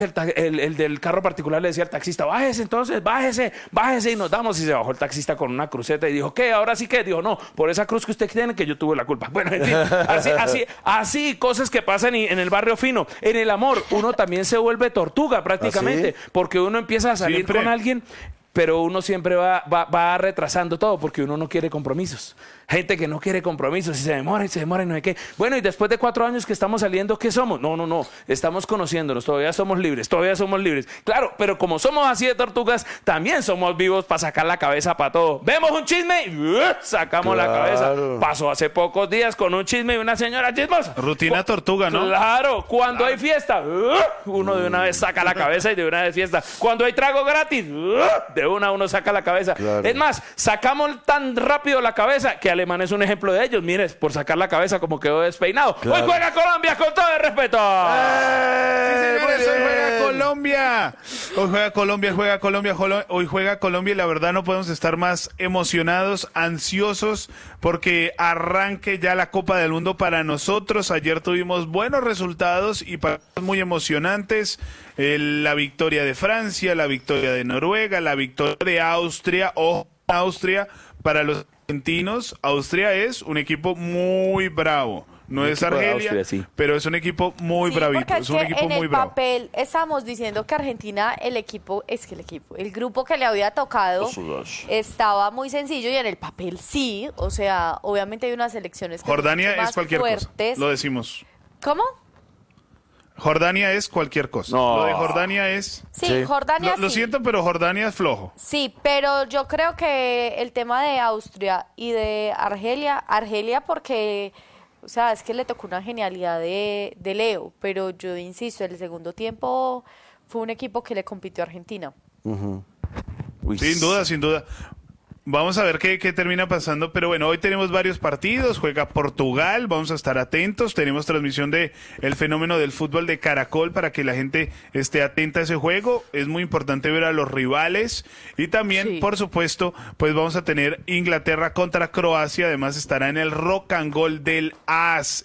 el del carro particular le decía al taxista, bájese entonces, bájese, y nos damos, y se bajó el taxista con una cruceta y dijo, ¿qué? ¿Ahora sí qué? Dijo, no, por esa cruz que usted tiene que yo tuve la culpa. Bueno, en fin, así cosas que pasan en el barrio fino. En el amor, uno también se vuelve tortuga prácticamente, porque uno empieza a salir con alguien, pero uno siempre va retrasando todo porque uno no quiere compromisos. Gente que no quiere compromisos y se demora y no sé qué. Bueno, y después de 4 años que estamos saliendo, ¿qué somos? No. Estamos conociéndonos, todavía somos libres. Claro, pero como somos así de tortugas, también somos vivos para sacar la cabeza para todo. Vemos un chisme y sacamos la cabeza. Pasó hace pocos días con un chisme y una señora chismosa. Rutina tortuga, ¿no? Claro, cuando hay fiesta, uno de una vez saca la cabeza y de una vez fiesta. Cuando hay trago gratis, de una uno saca la cabeza. Claro. Es más, sacamos tan rápido la cabeza que Alemán es un ejemplo de ellos. Mire, por sacar la cabeza como quedó despeinado. Claro. Hoy juega Colombia con todo el respeto. Sí, señores, hoy juega Colombia. Hoy juega Colombia y la verdad no podemos estar más emocionados, ansiosos, porque arranque ya la Copa del Mundo para nosotros. Ayer tuvimos buenos resultados y muy emocionantes. La victoria de Francia, la victoria de Noruega, la victoria de Austria. Ojo, Austria, para los argentinos, Austria es un equipo muy bravo. No es Argelia, Austria, pero es un equipo muy bravito. Es un equipo muy bravo. En el papel estábamos diciendo que Argentina, el grupo que le había tocado estaba muy sencillo y en el papel sí. O sea, obviamente hay unas selecciones que Jordania más es cualquier fuertes. cosa, lo decimos. ¿Cómo? Jordania es cualquier cosa. No. Lo de Jordania es... Sí, Jordania Lo siento, pero Jordania es flojo. Sí, pero yo creo que el tema de Austria y de Argelia porque... O sea, es que le tocó una genialidad de Leo, pero yo insisto, el segundo tiempo fue un equipo que le compitió a Argentina. Sin duda. Vamos a ver qué termina pasando, pero bueno, hoy tenemos varios partidos, juega Portugal, vamos a estar atentos, tenemos transmisión de el fenómeno del fútbol de Caracol para que la gente esté atenta a ese juego, es muy importante ver a los rivales y también, por supuesto, pues vamos a tener Inglaterra contra Croacia, además estará en el Rock and Roll del As,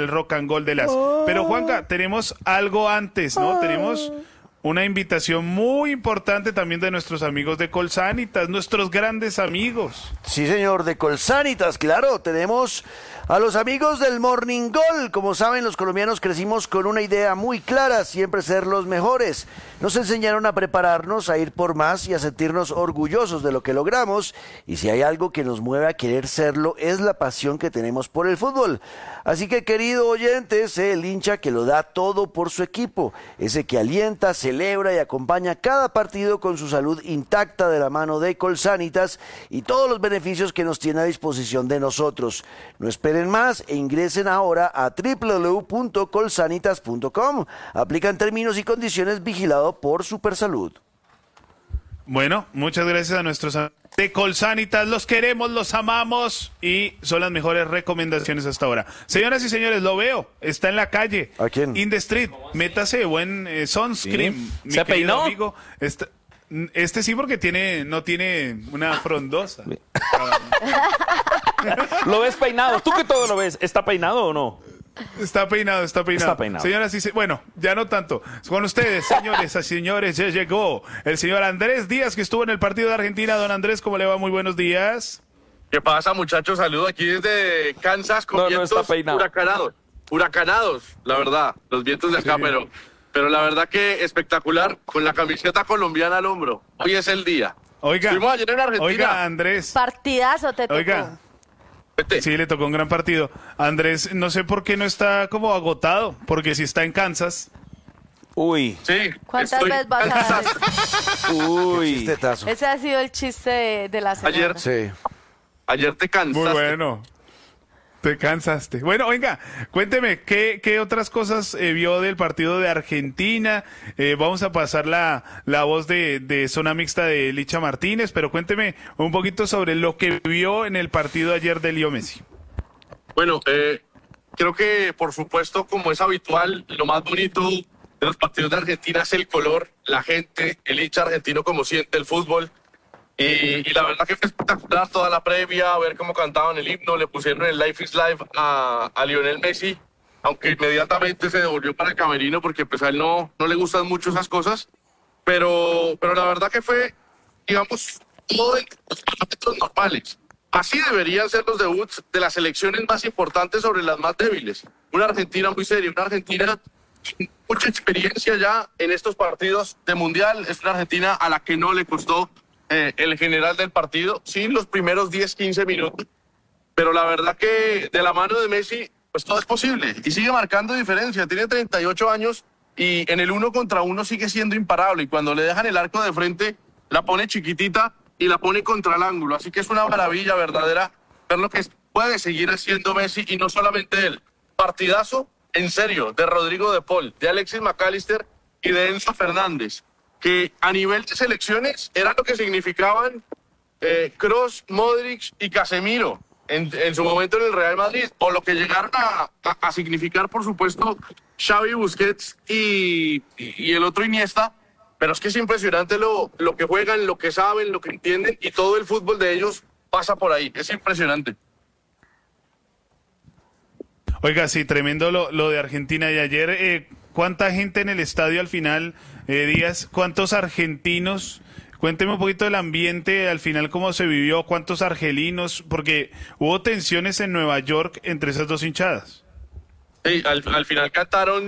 pero Juanca, tenemos algo antes, ¿no? Tenemos... una invitación muy importante también de nuestros amigos de Colsanitas, nuestros grandes amigos. Sí, señor, de Colsanitas, claro, tenemos a los amigos del Morning Goal. Como saben, los colombianos crecimos con una idea muy clara, siempre ser los mejores. Nos enseñaron a prepararnos, a ir por más y a sentirnos orgullosos de lo que logramos. Y si hay algo que nos mueve a querer serlo, es la pasión que tenemos por el fútbol. Así que, querido oyente, sé el hincha que lo da todo por su equipo, ese que alienta, celebra y acompaña cada partido con su salud intacta de la mano de Colsanitas y todos los beneficios que nos tiene a disposición de nosotros. No esperen más e ingresen ahora a www.colsanitas.com. Aplican términos y condiciones, vigilado por Supersalud. Bueno, muchas gracias a nuestros amigos de Colsanitas, los queremos, los amamos y son las mejores recomendaciones hasta ahora. Señoras y señores, lo veo, está en la calle. ¿A quién? In the street, métase buen sunscreen. ¿Sí? Mi ¿Se peinó? Amigo, este sí porque no tiene una frondosa. Lo ves peinado, tú que todo lo ves, ¿está peinado o no? Está peinado. Señoras y bueno, ya no tanto. Con ustedes, señores y señores, ya llegó el señor Andrés Díaz, que estuvo en el partido de Argentina. Don Andrés, ¿cómo le va? Muy buenos días. ¿Qué pasa, muchachos? Saludo aquí desde Kansas con vientos huracanados, la verdad, los vientos de acá, pero la verdad que espectacular, con la camiseta colombiana al hombro. Hoy es el día. Estuvimos ayer en Argentina. Oiga, Andrés. Partidazo te tocó. Oiga. Sí, le tocó un gran partido. Andrés, no sé por qué no está como agotado, porque si está en Kansas. Uy. Sí. ¿Cuántas veces vas a dar? Uy. Chistetazo. Ese ha sido el chiste de la semana. Ayer te cansaste. Muy bueno. Te cansaste. Bueno, venga, cuénteme, ¿qué otras cosas vio del partido de Argentina? Vamos a pasar la voz de Zona Mixta de Licha Martínez, pero cuénteme un poquito sobre lo que vio en el partido ayer de Leo Messi. Bueno, creo que, por supuesto, como es habitual, lo más bonito de los partidos de Argentina es el color, la gente, el hincha argentino como siente el fútbol. Y la verdad que fue espectacular toda la previa, ver cómo cantaban el himno, le pusieron el Life is Life a Lionel Messi. aunque inmediatamente se devolvió para el camerino porque pues a él no le gustan mucho esas cosas, pero la verdad que fue, digamos, todo en los parámetros normales. Así deberían ser los debuts de las selecciones más importantes sobre las más débiles. Una Argentina muy seria, una Argentina con mucha experiencia ya en estos partidos de Mundial. Es una Argentina a la que no le costó el general del partido, sí, los primeros 10, 15 minutos. Pero la verdad que de la mano de Messi, pues todo es posible. Y sigue marcando diferencia. Tiene 38 años y en el 1 contra 1 sigue siendo imparable. Y cuando le dejan el arco de frente, la pone chiquitita y la pone contra el ángulo. Así que es una maravilla verdadera ver lo que puede seguir haciendo Messi y no solamente él. Partidazo, en serio, de Rodrigo de Paul, de Alexis McAllister y de Enzo Fernández, que a nivel de selecciones era lo que significaban Kroos, Modric y Casemiro en su momento en el Real Madrid, o lo que llegaron a significar, por supuesto, Xavi, Busquets y el otro Iniesta. Pero es que es impresionante lo que juegan, lo que saben, lo que entienden, y todo el fútbol de ellos pasa por ahí. Es impresionante. Oiga, sí, tremendo lo de Argentina. Y ayer, ¿cuánta gente en el estadio al final, Díaz? ¿Cuántos argentinos? Cuénteme un poquito del ambiente, al final cómo se vivió, cuántos argelinos, porque hubo tensiones en Nueva York entre esas dos hinchadas. Sí, al final cantaron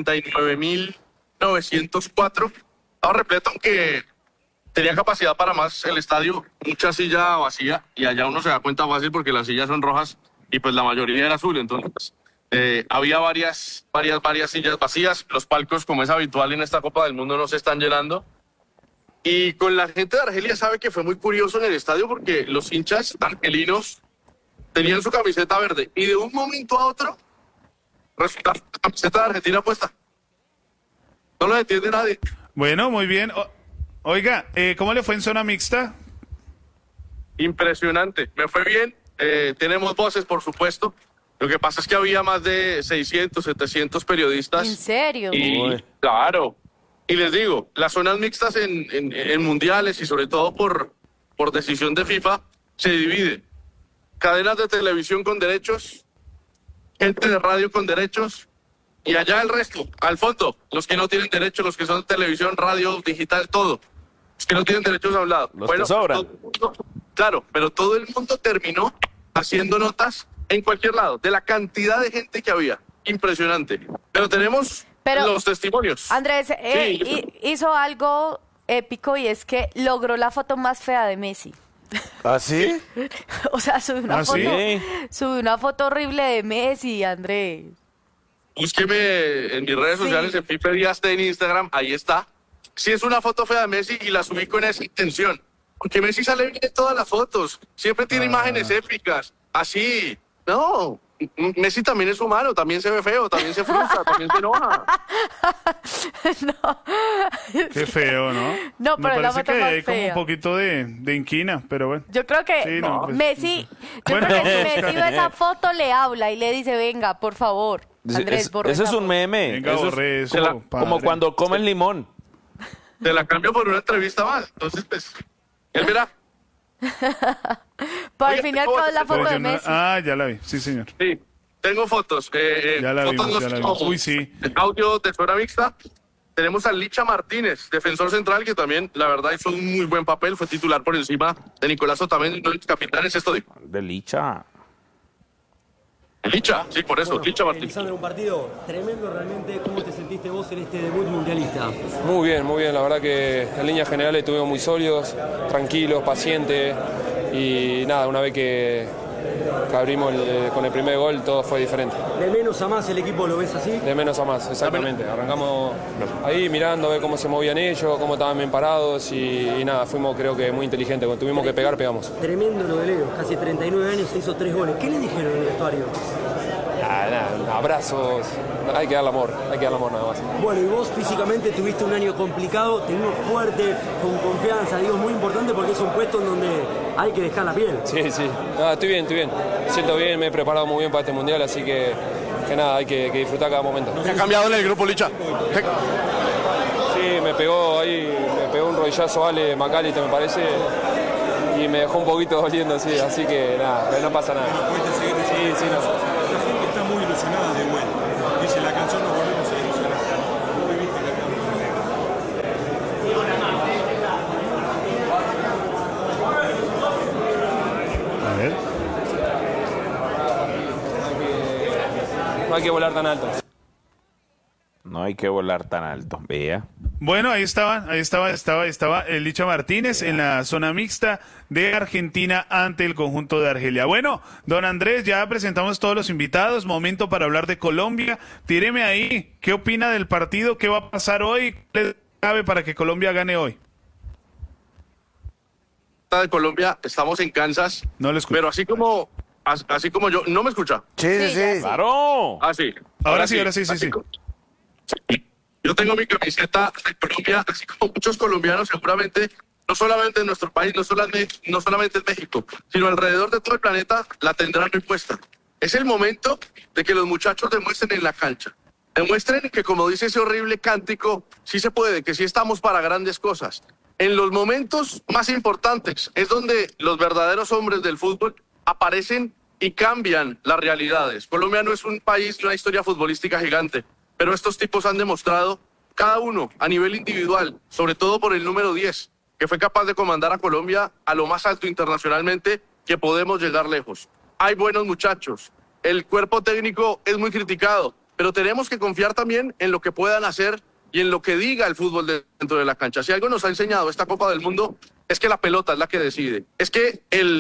69.904. Estaba repleto, aunque tenía capacidad para más el estadio, mucha silla vacía, y allá uno se da cuenta fácil porque las sillas son rojas y pues la mayoría era azul, entonces había varias sillas vacías. Los palcos, como es habitual en esta Copa del Mundo, no se están llenando. Y con la gente de Argelia sabe que fue muy curioso en el estadio porque los hinchas argelinos tenían su camiseta verde y de un momento a otro resulta la camiseta de Argentina puesta. No lo entiende nadie. Bueno, muy bien. Oiga, ¿cómo le fue en zona mixta? Impresionante, me fue bien. Tenemos voces, por supuesto. Lo que pasa es que había más de 600, 700 periodistas. ¿En serio? Y, claro. Y les digo, las zonas mixtas en mundiales y sobre todo por decisión de FIFA se dividen. Cadenas de televisión con derechos, gente de radio con derechos, y allá el resto, al fondo, los que no tienen derechos, los que son televisión, radio, digital, todo. Los que no tienen derechos a un lado. Los que sobran. Claro, pero todo el mundo terminó haciendo notas en cualquier lado, de la cantidad de gente que había. Impresionante. Pero tenemos los testimonios. Andrés, Sí. hizo algo épico y es que logró la foto más fea de Messi. ¿Ah, sí? O sea, subió ¿sí? una foto horrible de Messi, Andrés. Búsqueme en mis redes sociales, en Pipe Díaz en Instagram, ahí está. Sí, es una foto fea de Messi y la subí con esa intención. Porque Messi sale bien en todas las fotos. Siempre tiene imágenes épicas. Así. No. Messi también es humano, también se ve feo, también se frustra, también se enoja. No. Qué feo, ¿no? No, Me pero la parece foto que más hay como un fea. poquito de inquina, pero bueno. Yo creo que Sí, no, pues, Messi, Bueno, creo que si vamos a Messi buscar. ve esa foto le habla y le dice, venga, por favor, Andrés, borra Eso es esa un foto". meme. Venga, Eso es borre eso, como como padre. cuando comes limón. Te la cambio por una entrevista más. Entonces, pues, él verá. Pero al Oiga, fin y al ¿cómo cabo te es la foto Pero de yo no- Messi. ya la vi, sí, señor. Sí, tengo fotos. Ya la fotos vimos, ya la vimos. Uy, sí. Audio de zona mixta. Tenemos a Licha Martínez, defensor central, que también, la verdad, hizo un muy buen papel. Fue titular por encima de Nicolás Otamendi, uno de los capitanes. Esto dijo. De Licha. Licha, sí, por eso, Licha Martínez. Lisandro, un partido tremendo realmente. ¿Cómo te sentiste vos en este debut mundialista? Muy bien, muy bien. La verdad que en líneas generales estuvimos muy sólidos, tranquilos, pacientes. Y nada, una vez que abrimos con el primer gol, todo fue diferente. De menos a más el equipo, ¿lo ves así? De menos a más, exactamente. Arrancamos ahí mirando a ver cómo se movían ellos, cómo estaban bien parados y nada, fuimos creo que muy inteligentes. Cuando tuvimos que pegar, pegamos. Tremendo lo de Leo, casi 39 años, se hizo 3 goles. ¿Qué le dijeron en el vestuario? Nada, abrazos, hay que darle amor nada más. Bueno, y vos físicamente tuviste un año complicado, te vimos fuerte, con confianza, digo, muy importante porque es un puesto en donde hay que dejar la piel. Sí. Nada, estoy bien. Me siento bien, me he preparado muy bien para este mundial, así que nada, hay que disfrutar cada momento. ¿Qué ha cambiado en el grupo, Licha? Sí, me pegó un rodillazo Ale McAllister, me parece, y me dejó un poquito doliendo, sí, así que nada, pero no pasa nada. Sí, no. La gente está muy ilusionada de vuelta. no hay que volar tan alto. No hay que volar tan alto, vea. Bueno, ahí estaba el Licha Martínez en la zona mixta de Argentina ante el conjunto de Argelia. Bueno, don Andrés, ya presentamos todos los invitados, momento para hablar de Colombia. Tíreme ahí, ¿qué opina del partido? ¿Qué va a pasar hoy? ¿Qué le cabe para que Colombia gane hoy? De Colombia, estamos en Kansas, No lo escucho. pero así como yo, ¿no me escucha? Sí. ¡Claro! Ah, sí. Ahora sí. Sí. Yo tengo mi camiseta de Colombia, así como muchos colombianos seguramente, no solamente en nuestro país, no solamente en México, sino alrededor de todo el planeta, la tendrán impuesta. Es el momento de que los muchachos demuestren en la cancha. Demuestren que, como dice ese horrible cántico, sí se puede, que sí estamos para grandes cosas. En los momentos más importantes es donde los verdaderos hombres del fútbol aparecen y cambian las realidades. Colombia no es un país de una historia futbolística gigante, pero estos tipos han demostrado, cada uno a nivel individual, sobre todo por el número 10, que fue capaz de comandar a Colombia a lo más alto internacionalmente, que podemos llegar lejos. Hay buenos muchachos, el cuerpo técnico es muy criticado, pero tenemos que confiar también en lo que puedan hacer y en lo que diga el fútbol dentro de la cancha. Si algo nos ha enseñado esta Copa del Mundo es que la pelota es la que decide. Es que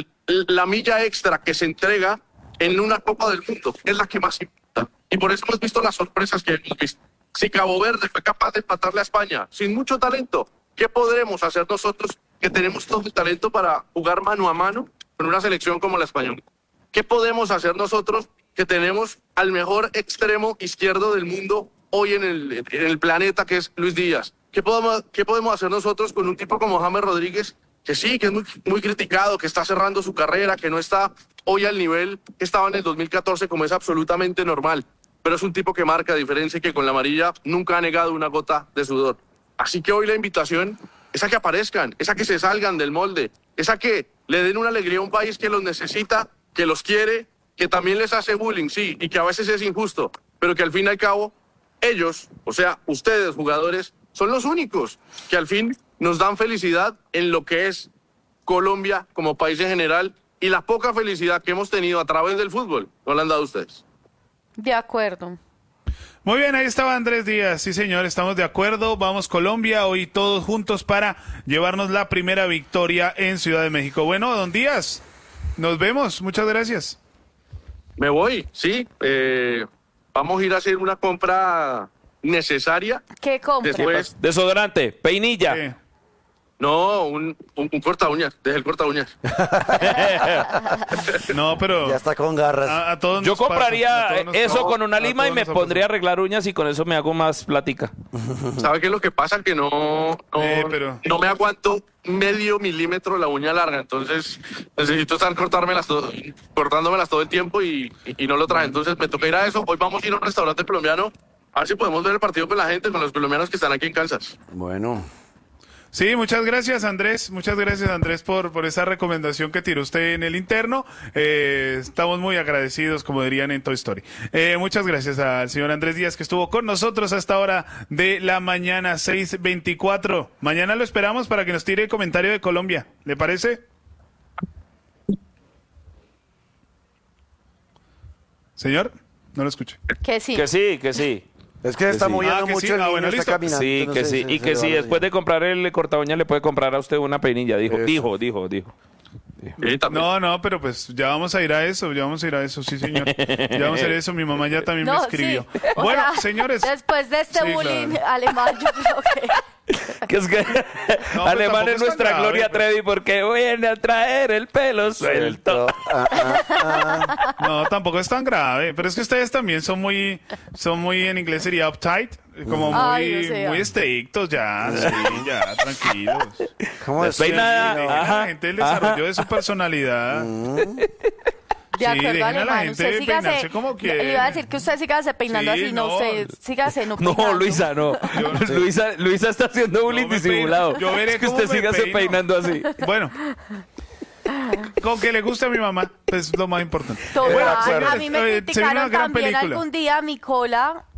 la milla extra que se entrega en una Copa del Mundo es la que más importa. Y por eso hemos visto las sorpresas que hemos visto. Si Cabo Verde fue capaz de empatarle a España sin mucho talento, ¿qué podremos hacer nosotros que tenemos todo el talento para jugar mano a mano con una selección como la española? ¿Qué podemos hacer nosotros que tenemos al mejor extremo izquierdo del mundo hoy en el planeta, que es Luis Díaz? ¿Qué podemos hacer nosotros con un tipo como James Rodríguez, que sí, que es muy criticado, que está cerrando su carrera, que no está hoy al nivel que estaba en el 2014, como es absolutamente normal? Pero es un tipo que marca diferencia y que con la amarilla nunca ha negado una gota de sudor. Así que hoy la invitación es a que aparezcan, es a que se salgan del molde, es a que le den una alegría a un país que los necesita, que los quiere, que también les hace bullying, sí, y que a veces es injusto, pero que al fin y al cabo ellos, o sea, ustedes jugadores, son los únicos que al fin nos dan felicidad en lo que es Colombia como país en general, y la poca felicidad que hemos tenido a través del fútbol no la han dado ustedes. De acuerdo. Muy bien, ahí estaba Andrés Díaz. Sí, señor, estamos de acuerdo. Vamos Colombia, hoy todos juntos para llevarnos la primera victoria en Ciudad de México. Bueno, don Díaz, nos vemos. Muchas gracias. Me voy, sí. Vamos a ir a hacer una compra necesaria. ¿Qué compra? Después, Desodorante, peinilla. no, un corta uñas, desde el corta uñas. No, pero Ya está con garras. a todos Yo nos pasa, compraría a todos nos eso pasa, con una a lima y todos me nos ha pondría a arreglar uñas y con eso me hago más plática. ¿Sabe qué es lo que pasa? Que no me aguanto medio milímetro la uña larga, entonces necesito estar cortándomelas todo el tiempo y no lo traje. Entonces me toca ir a eso. Hoy vamos a ir a un restaurante colombiano a ver si podemos ver el partido con la gente, con los colombianos que están aquí en Kansas. Bueno. Sí, muchas gracias Andrés, por esa recomendación que tiró usted en el interno. Estamos muy agradecidos, como dirían en Toy Story. Muchas gracias al señor Andrés Díaz, que estuvo con nosotros a esta hora de la mañana, 6:24. Mañana lo esperamos para que nos tire el comentario de Colombia, ¿le parece? Señor, no lo escucho. Que sí. Que sí, que sí. Es que está sí. moviendo que mucho sí. el niño, Bueno, está listo. caminando. Sí, que entonces sí. Y que sí, después de comprar el corta uña le puede comprar a usted una peinilla. Dijo. No, pero pues ya vamos a ir a eso, sí señor. Ya vamos a ir a eso, mi mamá ya también me escribió. Sí. O Bueno, sea, señores. Después de este Sí, bullying claro. alemán, yo creo que... Que es que No, alemán tampoco es es nuestra tan grave, Gloria pues. Trevi porque viene a traer el pelo suelto. No, tampoco es tan grave, pero es que ustedes también son muy en inglés sería uptight, como Ay, o sea. muy estrictos ya, sí, ya, tranquilos. ¿Cómo es? Despeinada. Dejen a Ajá, la gente el desarrollo de su personalidad. De acuerdo, dejen a la alemán. gente Usted sígase... peinarse como quiere. Le iba a decir que usted sígase peinando Sí, así, no no. sé, sígase no No, peinando. Luisa, no. Luisa está haciendo bullying me peino. disimulado. Yo veré Es que cómo usted me sígase peino. peinando así. Bueno, con que le guste a mi mamá, es lo más importante. Total. Bueno, señores, a mí me sería una criticaron gran también película. algún día mi cola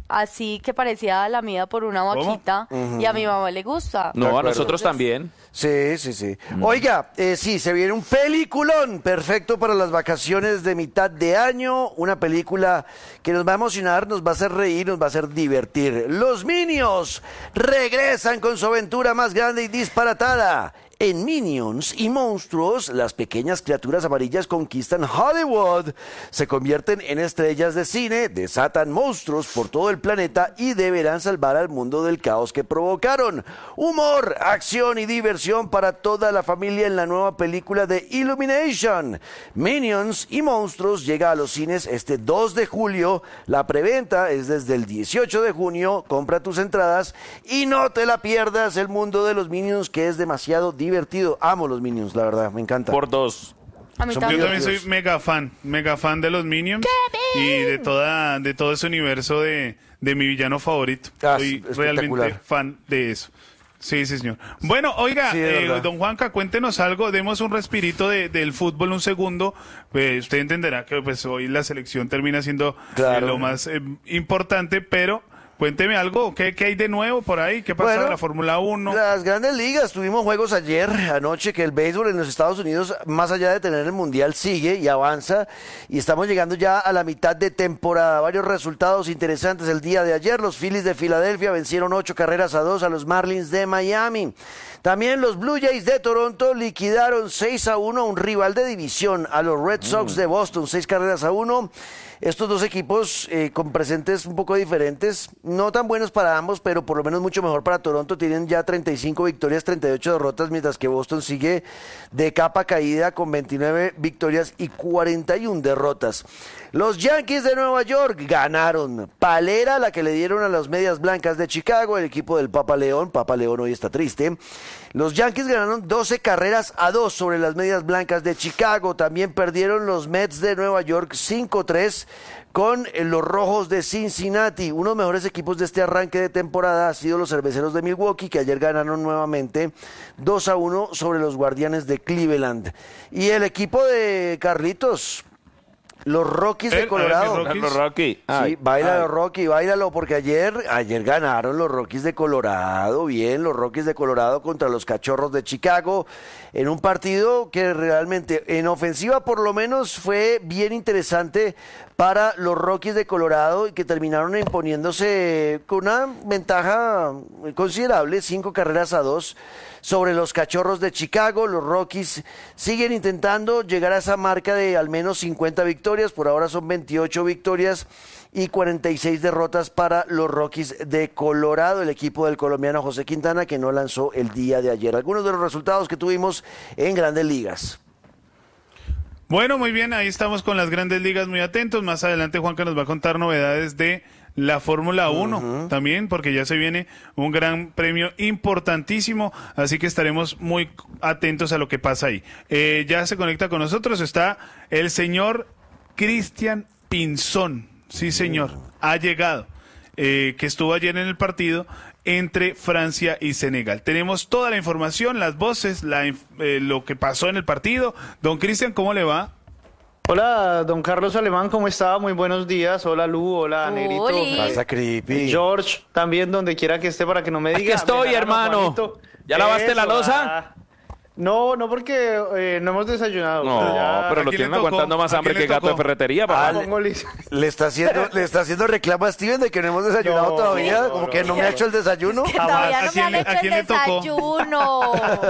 así que parecía la mía por una vaquita y a mi mamá le gusta. No, a nosotros también. Sí. Oiga, sí, se viene un peliculón perfecto para las vacaciones de mitad de año. Una película que nos va a emocionar, nos va a hacer reír, nos va a hacer divertir. Los Minions regresan con su aventura más grande y disparatada. En Minions y Monstruos, las pequeñas criaturas amarillas conquistan Hollywood, se convierten en estrellas de cine, desatan monstruos por todo el planeta y deberán salvar al mundo del caos que provocaron. Humor, acción y diversión para toda la familia en la nueva película de Illumination. Minions y Monstruos llega a los cines este 2 de julio. La preventa es desde el 18 de junio. Compra tus entradas y no te la pierdas. El mundo de los Minions, que es demasiado divertido. Amo los Minions, la verdad, me encanta. Por 2. A mí Yo también. también soy mega fan de los Minions y de todo ese universo de mi villano favorito. Soy espectacular. realmente fan de eso. Sí, señor. Bueno, oiga, Sí, de verdad. don Juanca, cuéntenos algo, demos un respirito del fútbol un segundo. Usted entenderá que pues hoy la selección termina siendo Claro. lo más importante, pero cuénteme algo, ¿qué hay de nuevo por ahí? ¿Qué pasa en la Fórmula 1? Las grandes ligas, tuvimos juegos anoche, que el béisbol en los Estados Unidos, más allá de tener el Mundial, sigue y avanza, y estamos llegando ya a la mitad de temporada. Varios resultados interesantes el día de ayer. Los Phillies de Filadelfia vencieron 8-2 a los Marlins de Miami. También los Blue Jays de Toronto liquidaron 6-1 a un rival de división, a los Red Sox de Boston, 6-1. Estos dos equipos con presentes un poco diferentes, no tan buenos para ambos, pero por lo menos mucho mejor para Toronto. Tienen ya 35 victorias, 38 derrotas, mientras que Boston sigue de capa caída con 29 victorias y 41 derrotas. Los Yankees de Nueva York ganaron. Palera, la que le dieron a los Medias Blancas de Chicago, el equipo del Papa León. Papa León hoy está triste. Los Yankees ganaron 12-2 sobre las Medias Blancas de Chicago. También perdieron los Mets de Nueva York 5-3 con los Rojos de Cincinnati. Uno de los mejores equipos de este arranque de temporada ha sido los Cerveceros de Milwaukee, que ayer ganaron nuevamente 2-1 sobre los Guardianes de Cleveland. Y el equipo de Carlitos, los Rockies de Colorado. Rockies. Rocky. Sí, báilalo, Rocky, báilalo, porque ayer ganaron los Rockies de Colorado, bien, los Rockies de Colorado contra los Cachorros de Chicago, en un partido que realmente en ofensiva por lo menos fue bien interesante para los Rockies de Colorado y que terminaron imponiéndose con una ventaja considerable, 5-2 sobre los Cachorros de Chicago. Los Rockies siguen intentando llegar a esa marca de al menos 50 victorias, por ahora son 28 victorias y 46 derrotas para los Rockies de Colorado, el equipo del colombiano José Quintana, que no lanzó el día de ayer. Algunos de los resultados que tuvimos en Grandes Ligas. Bueno, muy bien, ahí estamos con las Grandes Ligas, muy atentos. Más adelante Juanca nos va a contar novedades de la Fórmula 1 también, porque ya se viene un gran premio importantísimo, así que estaremos muy atentos a lo que pasa ahí. Ya se conecta con nosotros, está el señor Cristian Pinzón, sí señor, ha llegado, que estuvo ayer en el partido entre Francia y Senegal. Tenemos toda la información, las voces, lo que pasó en el partido. Don Cristian, ¿cómo le va? Hola, don Carlos Alemán, ¿cómo está? Muy buenos días. Hola, Lu, hola, Negrito. Oli. Pasa creepy. George, también donde quiera que esté para que no me diga. Aquí estoy, Me ganaron, hermano. Juanito. ¿Ya lavaste la Eso, loza? No, porque no hemos desayunado. No, ya- pero ¿a lo quién le tienen tocó? aguantando más ¿A hambre quién que le gato de tocó? ferretería, papá. Pongo lis- Le está haciendo reclamo a Steven de que no hemos desayunado No, todavía, no, como no, que no no, me ha no. hecho el desayuno. Todavía ¿A no me quién han le- hecho a quién el le tocó? desayuno.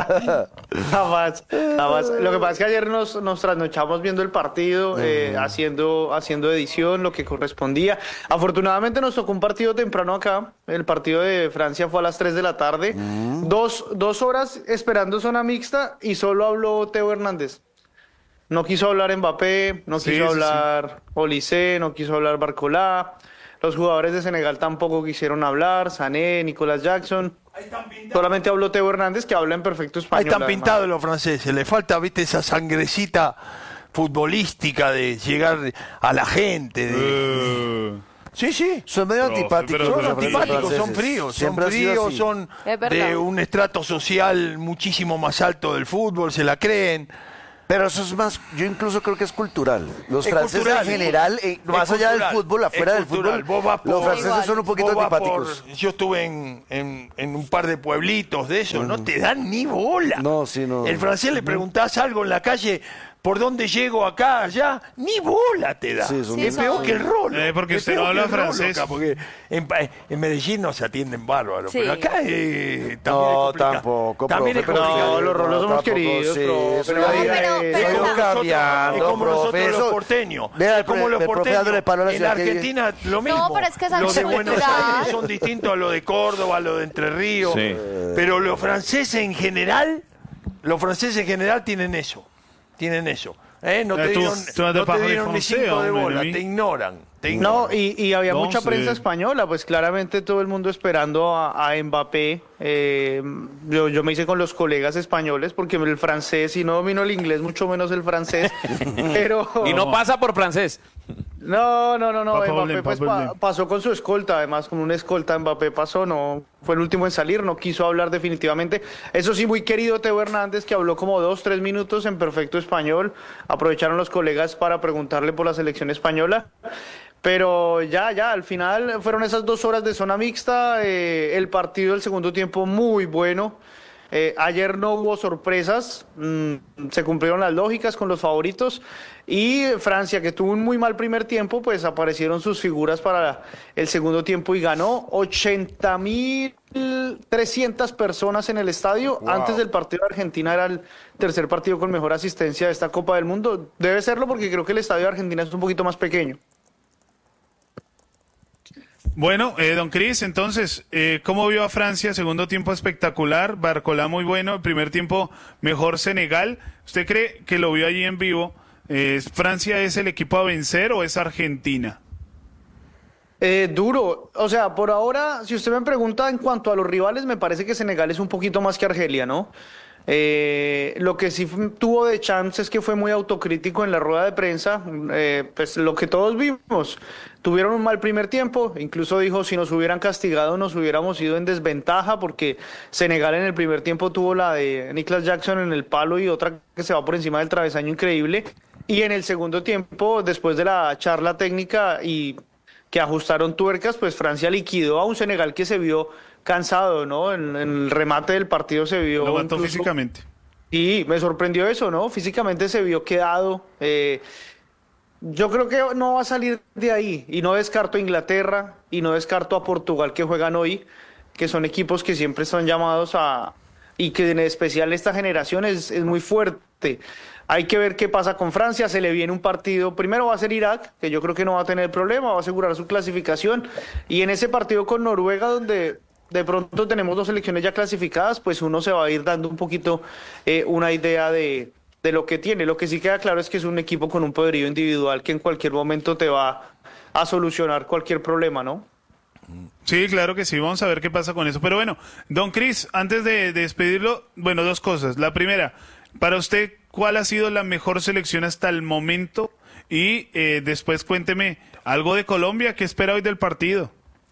Jamás. Lo que pasa es que ayer nos trasnochamos viendo el partido, haciendo edición, lo que correspondía. Afortunadamente nos tocó un partido temprano acá. El partido de Francia fue a las 3 de la tarde. 2 horas esperando zona mixta y solo habló Teo Hernández. No quiso hablar Mbappé, no Sí, quiso sí, hablar Olise, no quiso hablar Barcolá. Los jugadores de Senegal tampoco quisieron hablar, Sané, Nicolás Jackson. Solamente habló Teo Hernández, que habla en perfecto español. Ahí están además. pintados los franceses. Le falta, viste, esa sangrecita futbolística de llegar a la gente. Sí, sí. Son medio Profe, antipáticos. pero- Son pero- antipáticos, son franceses. fríos, Siempre ha sido así. son Es verdad. de un estrato social muchísimo más alto del fútbol, se la creen. Pero eso es más, yo incluso creo que es cultural. Los Es franceses cultural, en general, más allá del fútbol, afuera del fútbol, los franceses son un poquito antipáticos. Yo estuve en un par de pueblitos de eso, no te dan ni bola. No, sí, no. El francés le preguntás algo en la calle, ¿por dónde llego acá, allá? Ni bola te da. Sí, es peor que el rolo. Porque Es usted peor no habla que el rolo francés. acá, porque en Medellín no se atienden bárbaros, Sí. pero acá también es No, complicado. tampoco, También profe, es pero complicado. No, los rolos somos tampoco, queridos, sí, profe, eso no ya diga pero- eso. pero- Es como cambiando, nosotros profe, los eso- porteños. Vea, Es como los el profe dándole palo a la porteños. En ciudad que- Argentina lo mismo. No, pero es que es algo los de Buenos cultural. Aires son distintos a los de Córdoba, a los de Entre Ríos. Sí. Pero los franceses en general tienen eso. Tienen eso. No te Tú- dieron, tú no te no te pagas dieron de ni francés, 5 de hombre, bola, a mí. te ignoran. No, y había mucha Entonces- prensa española, pues claramente todo el mundo esperando a Mbappé. Yo me hice con los colegas españoles porque el francés, y no domino el inglés, mucho menos el francés. Pero Y no pasa por francés. no, Papa Mbappé Olé, pues, Papa Olé. pasó con su escolta, además con una escolta Mbappé pasó, no fue el último en salir, no quiso hablar definitivamente. Eso sí, muy querido Teo Hernández, que habló como 2-3 minutos en perfecto español. Aprovecharon los colegas para preguntarle por la selección española. Pero ya, al final fueron esas 2 horas de zona mixta, el partido del segundo tiempo muy bueno. Ayer no hubo sorpresas, se cumplieron las lógicas con los favoritos y Francia, que tuvo un muy mal primer tiempo, pues aparecieron sus figuras para el segundo tiempo y ganó 80.300 personas en el estadio. Antes del partido de Argentina era el tercer partido con mejor asistencia de esta Copa del Mundo. Debe serlo porque creo que el estadio de Argentina es un poquito más pequeño. Bueno, don Cris, entonces, ¿cómo vio a Francia? Segundo tiempo espectacular, Barcolá muy bueno, primer tiempo mejor Senegal. ¿Usted cree que lo vio allí en vivo? ¿Francia es el equipo a vencer o es Argentina? Duro, o sea, por ahora, si usted me pregunta en cuanto a los rivales, me parece que Senegal es un poquito más que Argelia, ¿no? Lo que sí tuvo de chance es que fue muy autocrítico en la rueda de prensa, pues lo que todos vimos, tuvieron un mal primer tiempo, incluso dijo si nos hubieran castigado nos hubiéramos ido en desventaja porque Senegal en el primer tiempo tuvo la de Nicolas Jackson en el palo y otra que se va por encima del travesaño increíble, y en el segundo tiempo, después de la charla técnica y que ajustaron tuercas, pues Francia liquidó a un Senegal que se vio cansado, ¿no? En el remate del partido se vio... Lo mató incluso- físicamente. Y me sorprendió eso, ¿no? Físicamente se vio quedado. Yo creo que no va a salir de ahí. Y no descarto a Inglaterra y no descarto a Portugal que juegan hoy, que son equipos que siempre son llamados a... Y que en especial esta generación es muy fuerte. Hay que ver qué pasa con Francia. Se le viene un partido. Primero va a ser Irak, que yo creo que no va a tener problema, va a asegurar su clasificación. Y en ese partido con Noruega, donde de pronto tenemos 2 selecciones ya clasificadas, pues uno se va a ir dando un poquito una idea de lo que tiene. Lo que sí queda claro es que es un equipo con un poderío individual que en cualquier momento te va a solucionar cualquier problema, ¿no? Sí, claro que sí, vamos a ver qué pasa con eso. Pero bueno, don Cris, antes de despedirlo, bueno, 2 cosas. La primera, para usted, ¿cuál ha sido la mejor selección hasta el momento? Y después cuénteme algo de Colombia, ¿qué espera hoy del partido?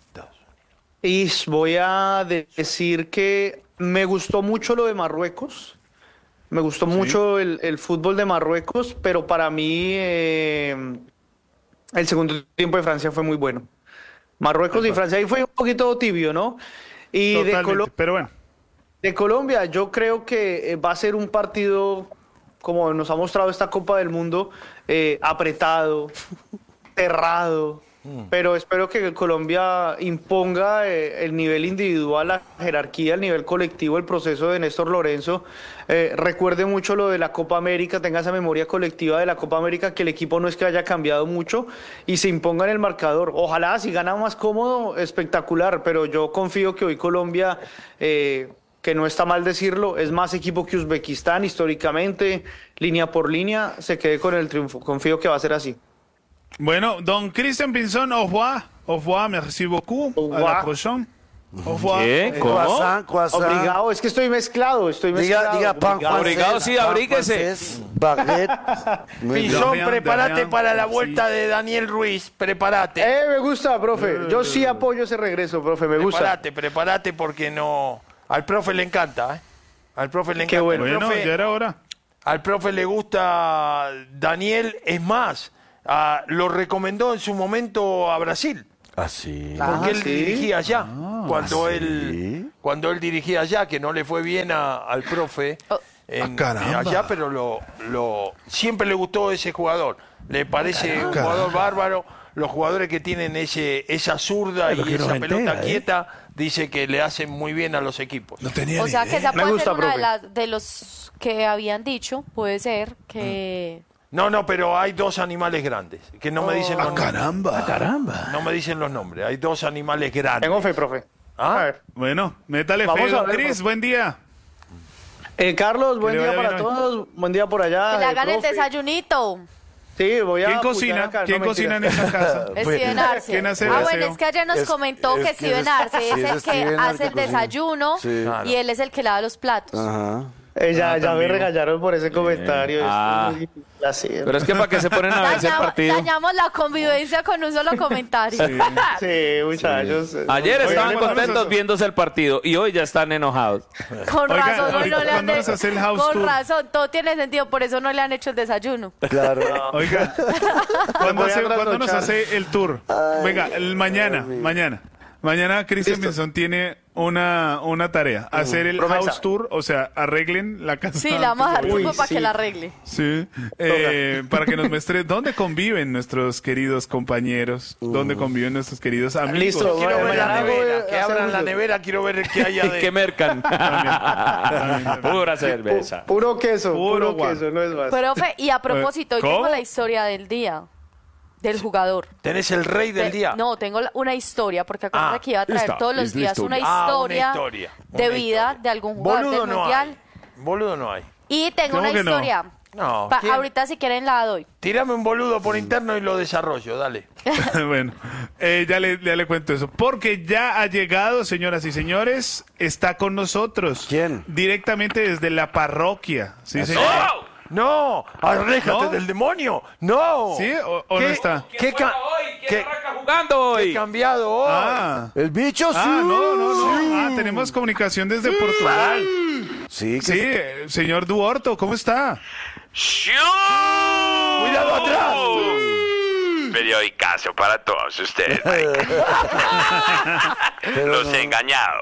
Y voy a decir que me gustó mucho lo de Marruecos. Me gustó mucho el fútbol de Marruecos, pero para mí el segundo tiempo de Francia fue muy bueno. Marruecos y Francia ahí fue un poquito tibio, ¿no? Y Totalmente, pero bueno. de Colombia yo creo que va a ser un partido, como nos ha mostrado esta Copa del Mundo, apretado, cerrado. Pero espero que Colombia imponga el nivel individual, la jerarquía, el nivel colectivo, el proceso de Néstor Lorenzo. Recuerde mucho lo de la Copa América, tenga esa memoria colectiva de la Copa América, que el equipo no es que haya cambiado mucho y se imponga en el marcador. Ojalá, si gana más cómodo, espectacular, pero yo confío que hoy Colombia... que no está mal decirlo, es más equipo que Uzbekistán históricamente, línea por línea, se quede con el triunfo. Confío que va a ser así. Bueno, don Christian Pinzón, au revoir, merci beaucoup, Au à la revoir. prochaine. Au revoir. ¿Qué? ¿Cómo? Croissant. Obligado, es que estoy mezclado, Diga pan obligado. Obligado, sí, pan abríguese. francés, baguette. Muy bien. Pinzón, Bien, prepárate bien, para la sí. vuelta de Daniel Ruiz, prepárate. Me gusta, profe. Yo sí apoyo ese regreso, profe, me gusta. Prepárate porque no... Al profe le encanta, ¿eh? Al profe le encanta. Qué bueno. El Bueno, profe- ya era hora. Al profe le gusta Daniel, es más, lo recomendó en su momento a Brasil. ¿Ah, sí? Porque él sí. dirigía allá. Cuando ¿sí? él dirigía allá, que no le fue bien al profe caramba. allá, pero siempre le gustó ese jugador. Le parece un jugador bárbaro. Los jugadores que tienen esa zurda y esa pelota quieta, dice que le hacen muy bien a los equipos. No tenía O ni sea que idea. esa Me puede gusta, ser una profe. de los que habían dicho, puede ser que... No, pero hay dos animales grandes, que no me dicen los nombres. Caramba. No me dicen los nombres, hay dos animales grandes. Tengo fe, profe. ¿Ah? A ver. Bueno, métale Vamos fe, a ver, Cris, profe. buen día. Carlos, buen Que le día vaya para bien hoy. todos. Buen día por allá. Que le hagan el profe. desayunito. Sí, voy a... ¿Quién apoyar cocina? acá. ¿Quién No, cocina en mentira. esa casa? Steven Arce. ¿Quién hace el bueno, aseo? es que ayer nos comentó que Steven Arce es el que hace el desayuno y él es el que lava los platos. Ajá. Ya me también. regañaron por ese comentario. Ah. Es muy difícil hacer. Pero es que para que se ponen a verse el partido. Dañamos la convivencia con un solo comentario. Sí, muchachos. Ayer Oigan, estaban ¿cuándo contentos nos- viéndose el partido y hoy ya están enojados. Con Oiga, razón, ahorita, no le han ¿cuándo nos hace el house Con tour? razón, todo tiene sentido, por eso no le han hecho el desayuno. Claro. Oiga, ¿cuándo, Voy a ¿cuándo nos trasnochar. hace el tour? Venga, mañana Cristian Listo. Pinzón tiene una tarea, hacer el Promesa. house tour, o sea, arreglen la casa. Sí, le vamos a dar Uy, tiempo para sí. que la arregle. Sí, para que nos muestre dónde conviven nuestros queridos compañeros, dónde conviven nuestros queridos amigos. Listo, Quiero ver la mañana voy a nevera, que hacer abran la mucho. nevera, quiero ver qué hay ¿Y adentro. qué mercan? Pura cerveza. Puro queso, Puro puro guaro. queso, no es más. Profe, y a propósito, hoy ¿cómo? tengo la historia del día, del jugador. Tenés el rey del día. No, tengo una historia, porque acuérdate que iba a traer esta todos los es la días historia. una Ah, historia, una historia, de una vida historia. de algún jugador Boludo del no mundial. hay. Boludo no hay. Y tengo ¿Cómo una que no? historia. No, ¿quién? Ahorita si quieren la doy. Tírame un boludo por interno y lo desarrollo, dale. Bueno, ya le cuento eso. Porque ya ha llegado, señoras y señores, está con nosotros. ¿Quién? Directamente desde la parroquia. Sí, señor. No, aléjate ¿No? del demonio. No. ¿Sí? ¿O no está? ¿Qué, qué- jugando qué hoy? cambiado hoy? Ah, El bicho, sí. no. Ah, tenemos comunicación desde Portugal. Sí, que Sí, señor Duorto, ¿cómo está? Cuidado atrás. Periodicazo para todos ustedes. Los he engañado.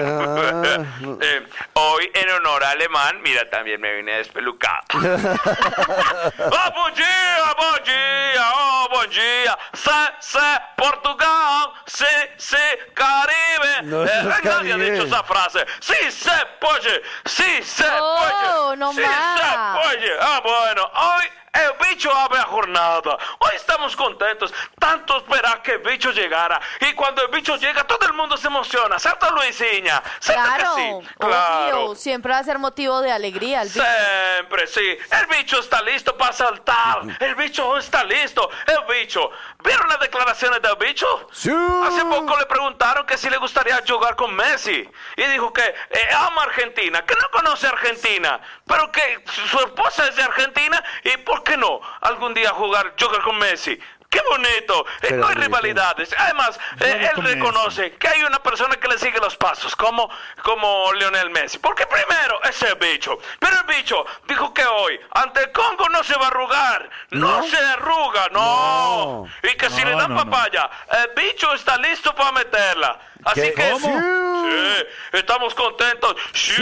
Hoy, en honor a Alemán, mira, también me vine despelucado. ¡Oh, bom dia, oh, bom dia! Portugal, Caribe. No, eso es Nadie ha Caribe. dicho esa frase. Sí se puede, Oh, no sí más. se puede. Ah, bueno, hoy el bicho abre la jornada. Hoy estamos contentos. Tanto esperar que el bicho llegara. Y cuando el bicho llega, todo el mundo se emociona. ¿Cierto, Luisinha? ¿Cierto Claro, que sí? Claro. obvio, siempre va a ser motivo de alegría el bicho. Siempre, sí. El bicho está listo para saltar. El bicho está listo. El bicho. ¿Vieron las declaraciones del bicho? Sí. Hace poco le preguntaron que si le gustaría jugar con Messi. Y dijo que ama Argentina, que no conoce Argentina, pero que su esposa es de Argentina y ¿por qué no algún día jugar con Messi? ¡Qué bonito! Qué No hay bonito. rivalidades. Además, él con Messi. reconoce que hay una persona que le sigue los pasos, como Lionel Messi. Porque primero es el bicho. Pero el bicho dijo que hoy, ante el Congo, no se va a arrugar. No, se arruga, no. Y que si le dan no. papaya, el bicho está listo para meterla. Así ¿Qué? que ¿Cómo? sí, estamos contentos. Sí.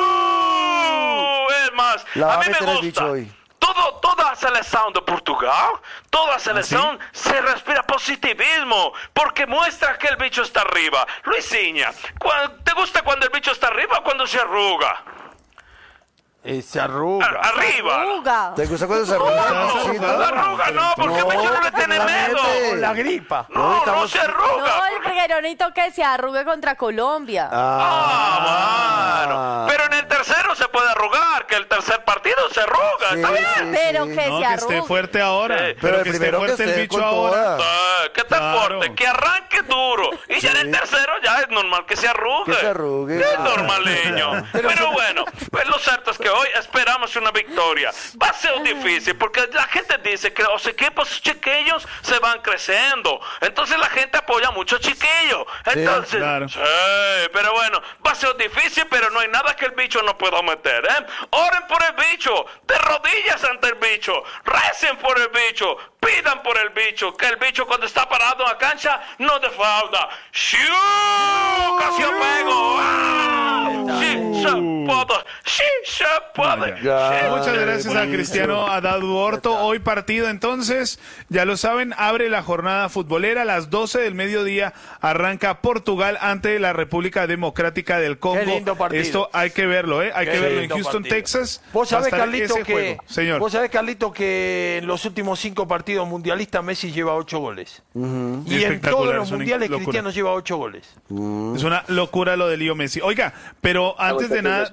Es más, La va a a mí meter me el bicho gusta. hoy. Toda selección de Portugal, toda selección se respira positivismo porque muestra que el bicho está arriba. Luisinha, ¿te gusta cuando el bicho está arriba o cuando se arruga? Se arruga. Arriba. Arruga. ¿Te gusta cuando se arruga? Sí, No, la arruga no, porque el bicho no le tiene la miedo. mete. Con la gripa. No se arruga. No, el brigueronito que se arrugue contra Colombia. Bueno. Pero en el tercero se puede arrugar, que el tercer partido se arruga, Sí, ¿está bien? sí, Pero sí. que No, se que esté arrugue. fuerte ahora. Sí. Pero el que esté primero que fuerte el esté bicho con ahora. toda. Que esté Claro. fuerte, que arranque duro. Y ya en el tercero ya es normal que se arrugue. Que se arrugue. Es normaleño. Pero bueno, pues lo cierto cierto es que hoy esperamos una victoria. Va a ser difícil porque la gente dice que los equipos chiquillos se van creciendo. Entonces la gente apoya mucho chiquillos. Entonces, sí, claro. Sí, pero bueno, va a ser difícil, pero no hay nada que el bicho no pueda meter, ¿eh? Oren por el bicho, de rodillas ante el bicho, recen por el bicho, pidan por el bicho, que el bicho cuando está parado en la cancha no defrauda. ¡Shiu! ¡Casi pego! ¡Ah! ¡Sí se puede! ¡Sí se puede! Muchas gracias a Cristiano Haddad Orto. Hoy partido entonces, ya lo saben, abre la jornada futbolera a las 12 del mediodía, arranca Portugal ante la República Democrática del Congo. Qué lindo partido. Esto hay que verlo, hay que verlo en Houston, partido. Texas. Vos sabés, va a estar Carlito, ese juego. Señor. Vos sabés, Carlito, que en los últimos 5 partidos mundialistas Messi lleva 8 goles. Y en Espectacular, todos los es una mundiales locura. Cristiano lleva 8 goles. Es una locura lo de Leo Messi. Oiga, pero antes de nada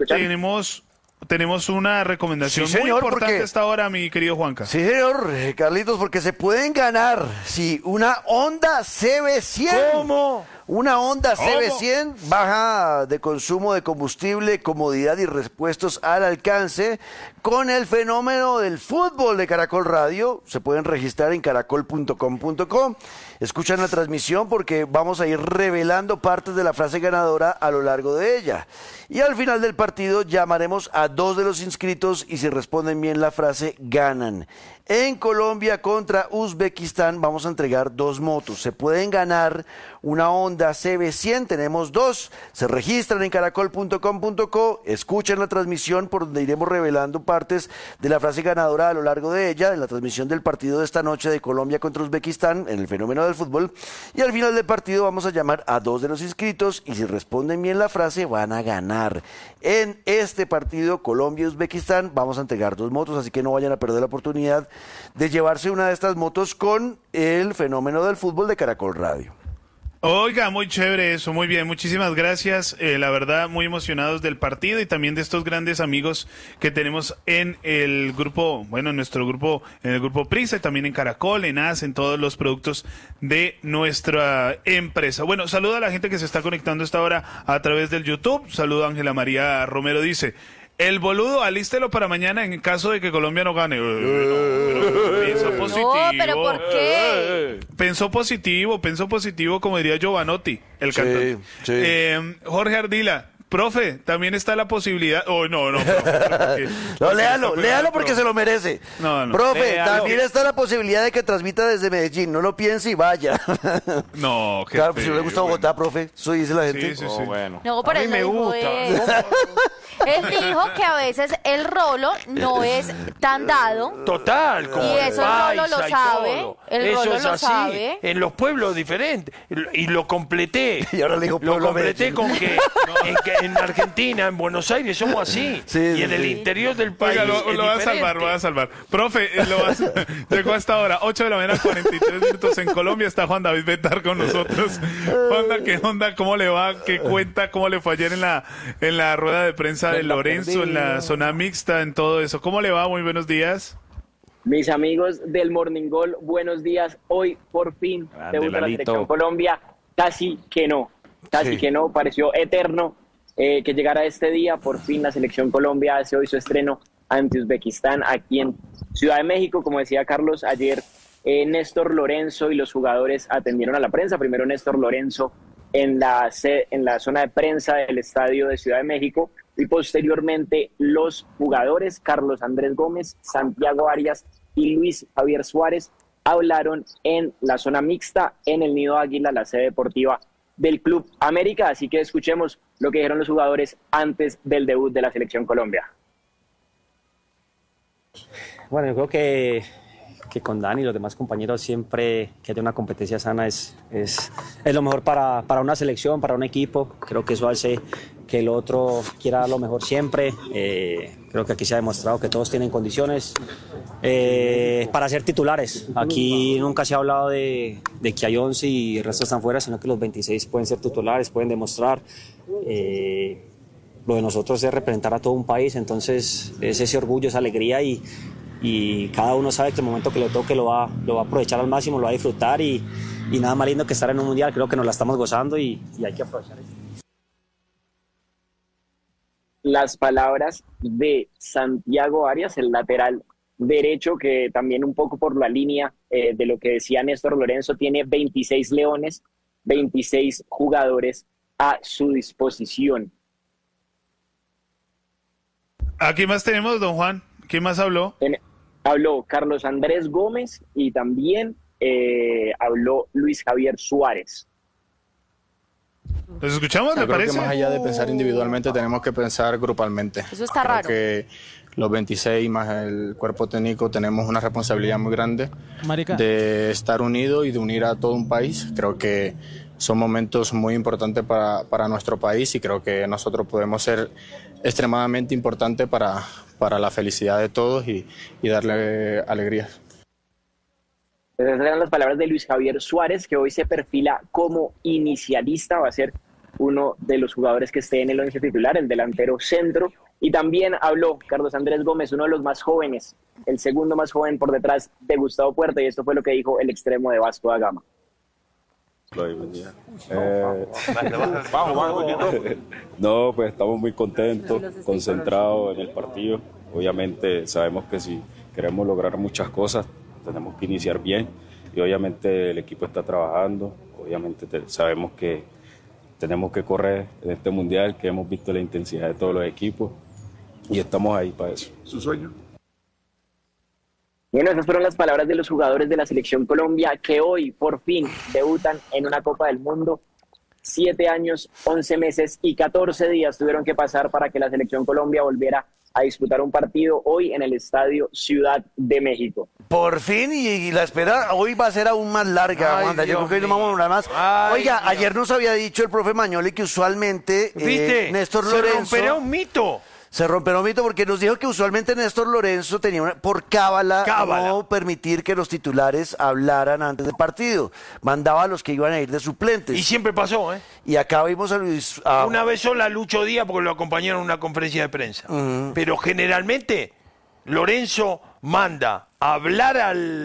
tenemos una recomendación Sí, señor, muy importante porque- a esta hora, mi querido Juanca. Sí, señor, Carlitos, porque se pueden ganar, sí, una Honda CB100. ¿Cómo? Una Honda CB100, baja de consumo de combustible, comodidad y repuestos al alcance, con el fenómeno del fútbol de Caracol Radio. Se pueden registrar en caracol.com.co. Escuchan la transmisión porque vamos a ir revelando partes de la frase ganadora a lo largo de ella. Y al final del partido llamaremos a 2 de los inscritos y si responden bien la frase, ganan. En Colombia contra Uzbekistán vamos a entregar 2 motos. Se pueden ganar una Honda CB100, tenemos 2. Se registran en caracol.com.co, escuchan la transmisión por donde iremos revelando partes de la frase ganadora a lo largo de ella, en la transmisión del partido de esta noche de Colombia contra Uzbekistán, en el fenómeno del fútbol. Y al final del partido vamos a llamar a 2 de los inscritos y si responden bien la frase van a ganar. En este partido Colombia-Uzbekistán vamos a entregar 2 motos, así que no vayan a perder la oportunidad de llevarse una de estas motos con el fenómeno del fútbol de Caracol Radio. Oiga, muy chévere eso, muy bien, muchísimas gracias, la verdad muy emocionados del partido y también de estos grandes amigos que tenemos en el grupo, bueno, en nuestro grupo, en el grupo Prisa, y también en Caracol, en AS, en todos los productos de nuestra empresa. Bueno, saludo a la gente que se está conectando a esta hora a través del YouTube, saludo a Ángela María Romero, dice... El boludo, alístelo para mañana en caso de que Colombia no gane. Pero piensa positivo. No, pero ¿por qué? Pensó positivo, como diría Giovanotti, el cantante. Sí. Jorge Ardila, profe, también está la posibilidad... Oh, no, profe, No, léalo porque se lo merece. No. Profe, Léalo. también está la posibilidad de que transmita desde Medellín. No lo piense y vaya. No, qué Claro, pues si no le feo, gusta bueno. Bogotá, profe. Eso dice la gente. Sí. Bueno. No, pero A mí él no me dijo gusta. eso. Él dijo que a veces el rolo no es tan dado. Total, como Y el eso el Rolo lo paisa y sabe, todo. el Eso Rolo es lo así. sabe. En los pueblos diferentes. Y lo completé. Y ahora le dijo Lo pueblo completé Medellín. con que en Argentina, en Buenos Aires, somos así. Sí, y sí, en el sí. interior del país. Oiga, es lo va a diferente. salvar. Profe, llegó hasta ahora, 8 de la mañana, 43 minutos en Colombia. Está Juan David Betar con nosotros. Juan, ¿qué onda? ¿Cómo le va? ¿Qué cuenta? ¿Cómo le fue ayer en la rueda de prensa de Lorenzo, en la zona mixta, en todo eso? ¿Cómo le va? Muy buenos días. Mis amigos del Morning Goal, buenos días. Hoy por fin Grande, debuta la Lalito. selección Colombia. Casi que no, pareció eterno que llegara este día. Por fin la selección Colombia hace hoy su estreno ante Uzbekistán aquí en Ciudad de México. Como decía Carlos, ayer Néstor Lorenzo y los jugadores atendieron a la prensa. Primero Néstor Lorenzo en la zona de prensa del estadio de Ciudad de México y posteriormente los jugadores Carlos Andrés Gómez, Santiago Arias y Luis Javier Suárez hablaron en la zona mixta en el Nido Águila, la sede deportiva del Club América. Así que escuchemos lo que dijeron los jugadores antes del debut de la selección Colombia. Bueno, yo creo que con Dani y los demás compañeros siempre que haya una competencia sana es lo mejor para una selección, para un equipo. Creo que eso hace que el otro quiera dar lo mejor siempre. Creo que aquí se ha demostrado que todos tienen condiciones para ser titulares. Aquí nunca se ha hablado de que hay 11 y el resto están fuera, sino que los 26 pueden ser titulares, pueden demostrar. Lo de nosotros es representar a todo un país, entonces es ese orgullo, esa alegría y cada uno sabe que el momento que le toque lo va a aprovechar al máximo, lo va a disfrutar y nada más lindo que estar en un mundial. Creo que nos la estamos gozando y hay que aprovechar eso. las palabras de Santiago Arias, el lateral derecho, que también un poco por la línea de lo que decía Néstor Lorenzo, tiene 26 leones, 26 jugadores a su disposición. ¿A quién más tenemos, don Juan? ¿Quién más habló? Habló Carlos Andrés Gómez y también habló Luis Javier Suárez. ¿Los escuchamos, me parece? Creo que más allá de pensar individualmente, tenemos que pensar grupalmente. Eso está raro. Que los 26 más el cuerpo técnico tenemos una responsabilidad muy grande de estar unidos y de unir a todo un país. Creo que son momentos muy importantes para nuestro país y creo que nosotros podemos ser extremadamente importantes para la felicidad de todos y darle alegría. Esas eran las palabras de Luis Javier Suárez, que hoy se perfila como inicialista, va a ser uno de los jugadores que esté en el once titular, el delantero centro. Y también habló Carlos Andrés Gómez, uno de los más jóvenes, el segundo más joven por detrás de Gustavo Puerta, y esto fue lo que dijo el extremo de Vasco da Gama. No, pues estamos muy contentos, concentrados en el partido. Obviamente sabemos que si queremos lograr muchas cosas, tenemos que iniciar bien y obviamente el equipo está trabajando. Obviamente sabemos que tenemos que correr en este mundial, que hemos visto la intensidad de todos los equipos y estamos ahí para eso. ¿Su sueño? Bueno, esas fueron las palabras de los jugadores de la Selección Colombia, que hoy por fin debutan en una Copa del Mundo. 7 años, 11 meses y 14 días tuvieron que pasar para que la Selección Colombia volviera a disputar un partido hoy en el Estadio Ciudad de México. Por fin, y la espera hoy va a ser aún más larga, Wanda. Yo creo que hoy no vamos a durar más. Oiga, ayer nos había dicho el profe Magnoli que usualmente Néstor Lorenzo... Se romperá un mito. Se romperá un mito porque nos dijo que usualmente Néstor Lorenzo tenía por cábala no permitir que los titulares hablaran antes del partido. Mandaba a los que iban a ir de suplentes. Y siempre pasó, ¿eh? Y acá vimos a Luis... Una vez sola Lucho Díaz porque lo acompañaron en una conferencia de prensa. Pero generalmente Lorenzo manda a hablar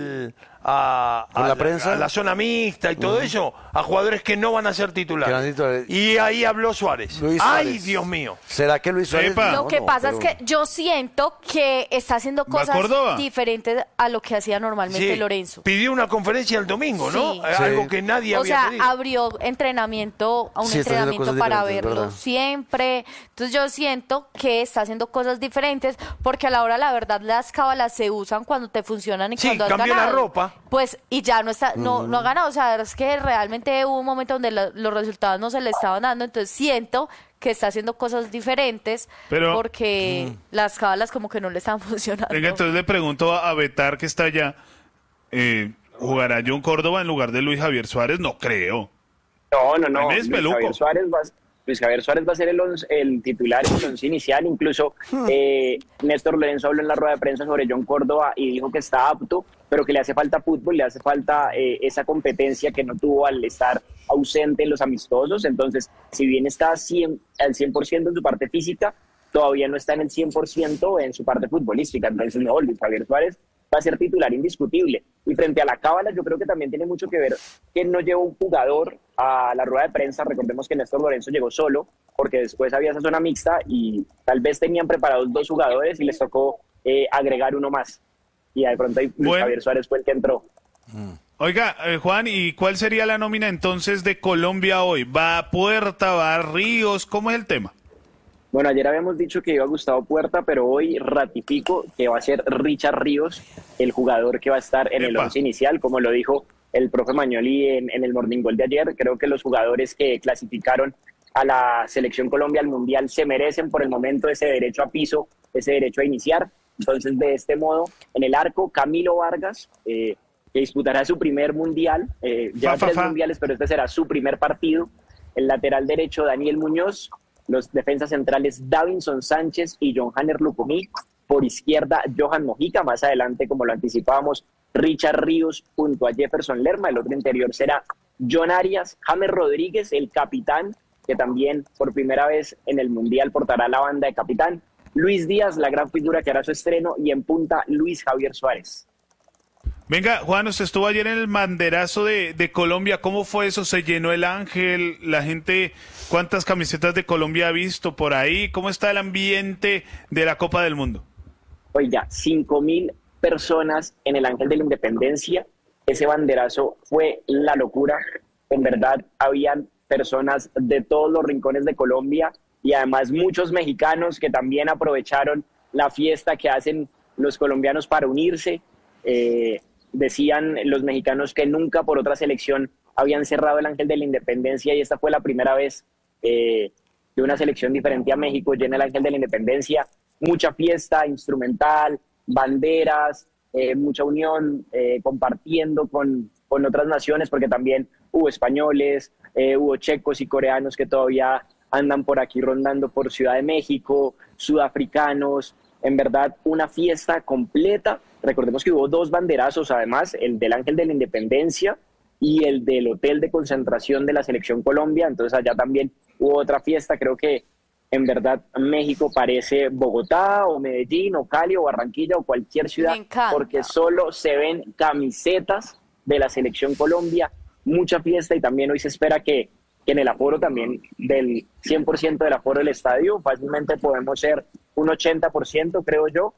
a la prensa, a la zona mixta y todo eso, a jugadores que no van a ser titulares. Y ahí habló Suárez. ¡Ay, Dios mío! ¿Será que Luis Suárez? Lo que pasa es que yo siento que está haciendo cosas diferentes a lo que hacía normalmente Lorenzo. Pidió una conferencia el domingo, ¿no? Sí. Algo que nadie había pedido. Abrió entrenamiento para verlo siempre. Entonces yo siento que está haciendo cosas diferentes porque a la hora, la verdad, las cábalas se usan cuando te funcionan y cuando has ganado. Cambió la ropa. Pues, y ya no está, no ha ganado. O sea, es que realmente hubo un momento donde los resultados no se le estaban dando. Entonces siento que está haciendo cosas diferentes porque las cábalas como que no le están funcionando. Venga, entonces le pregunto a Betar, que está allá, ¿jugará John Córdoba en lugar de Luis Javier Suárez? No creo. No. Luis Javier Suárez va a ser el titular en el once inicial. Incluso Néstor Lorenzo habló en la rueda de prensa sobre John Córdoba y dijo que está apto, pero que le hace falta fútbol, le hace falta esa competencia que no tuvo al estar ausente en los amistosos. Entonces, si bien está al 100% en su parte física, todavía no está en el 100% en su parte futbolística. Entonces, no, Luis Javier Suárez va a ser titular indiscutible. Y frente a la cábala, yo creo que también tiene mucho que ver que no llevó un jugador a la rueda de prensa. Recordemos que Néstor Lorenzo llegó solo, porque después había esa zona mixta y tal vez tenían preparados 2 jugadores y les tocó agregar uno más. Y de pronto Luis Javier Suárez fue el que entró. Oiga, Juan, ¿y cuál sería la nómina entonces de Colombia hoy? ¿Va Puerta, va Ríos? ¿Cómo es el tema? Bueno, ayer habíamos dicho que iba Gustavo Puerta, pero hoy ratifico que va a ser Richard Ríos el jugador que va a estar en el once inicial, como lo dijo el profe Magnoli en el Morning Goal de ayer. Creo que los jugadores que clasificaron a la Selección Colombia al Mundial se merecen por el momento ese derecho a piso, ese derecho a iniciar. Entonces, de este modo, en el arco, Camilo Vargas, que disputará su primer Mundial, ya 3 mundiales, pero este será su primer partido. El lateral derecho, Daniel Muñoz. Los defensas centrales, Davinson Sánchez y John Hanner Lucumí. Por izquierda, Johan Mojica. Más adelante, como lo anticipábamos, Richard Ríos junto a Jefferson Lerma. El otro interior será John Arias. James Rodríguez, el capitán, que también por primera vez en el Mundial portará la banda de capitán. Luis Díaz, la gran figura que hará su estreno. Y en punta, Luis Javier Suárez. Venga, Juan, usted estuvo ayer en el banderazo de Colombia. ¿Cómo fue eso? ¿Se llenó el Ángel? La gente, ¿cuántas camisetas de Colombia ha visto por ahí? ¿Cómo está el ambiente de la Copa del Mundo? Oiga, 5.000 personas en el Ángel de la Independencia. Ese banderazo fue la locura. En verdad, habían personas de todos los rincones de Colombia y además muchos mexicanos que también aprovecharon la fiesta que hacen los colombianos para unirse. Decían los mexicanos que nunca por otra selección habían cerrado el Ángel de la Independencia y esta fue la primera vez que una selección diferente a México llena el Ángel de la Independencia. Mucha fiesta instrumental, banderas, mucha unión, compartiendo con otras naciones, porque también hubo españoles, hubo checos y coreanos que todavía andan por aquí rondando por Ciudad de México, sudafricanos. En verdad, una fiesta completa. Recordemos que hubo 2 banderazos, además, el del Ángel de la Independencia y el del hotel de concentración de la Selección Colombia. Entonces allá también hubo otra fiesta. Creo que en verdad México parece Bogotá o Medellín o Cali o Barranquilla o cualquier ciudad, porque solo se ven camisetas de la Selección Colombia, mucha fiesta, y también hoy se espera que en el aforo también del 100% del aforo del estadio, fácilmente podemos ser un 80%, creo yo,